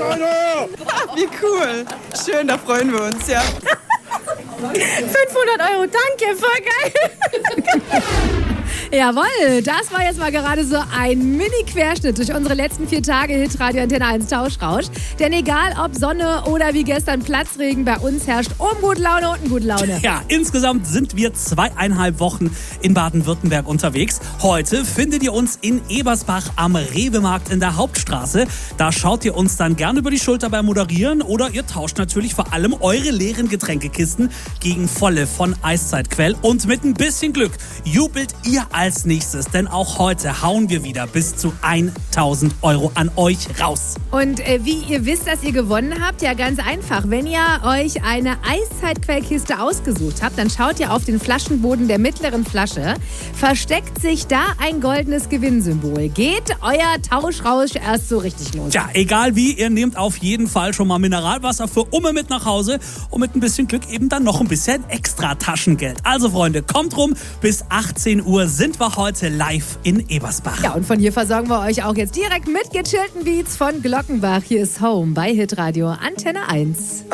Euro! Wie cool. Schön, da freuen wir uns, ja. 500 Euro, danke, voll geil. Jawohl, das war jetzt mal gerade so ein Mini-Querschnitt durch unsere letzten 4 Tage Hitradio Antenne 1 Tauschrausch. Denn egal ob Sonne oder wie gestern Platzregen, bei uns herrscht oben gute Laune, unten gute Laune. Ja, insgesamt sind wir 2,5 Wochen in Baden-Württemberg unterwegs. Heute findet ihr uns in Ebersbach am Rewe-Markt in der Hauptstraße. Da schaut ihr uns dann gerne über die Schulter beim Moderieren oder ihr tauscht natürlich vor allem eure leeren Getränkekisten gegen volle von Eiszeitquell. Und mit ein bisschen Glück jubelt ihr als nächstes, denn auch heute hauen wir wieder bis zu 1.000 Euro an euch raus. Und wie ihr wisst, dass ihr gewonnen habt, ja ganz einfach. Wenn ihr euch eine Eiszeitquellkiste ausgesucht habt, dann schaut ihr auf den Flaschenboden der mittleren Flasche. Versteckt sich da ein goldenes Gewinnsymbol. Geht euer Tauschrausch erst so richtig los. Ja, egal wie, ihr nehmt auf jeden Fall schon mal Mineralwasser für Umme mit nach Hause und mit ein bisschen Glück eben dann noch ein bisschen extra Taschengeld. Also Freunde, kommt rum, bis 18 Uhr sind wir heute live in Ebersbach. Ja, und von hier versorgen wir euch auch jetzt direkt mit gechillten Beats von Glockenbach. Hier ist Home bei Hitradio Antenne 1.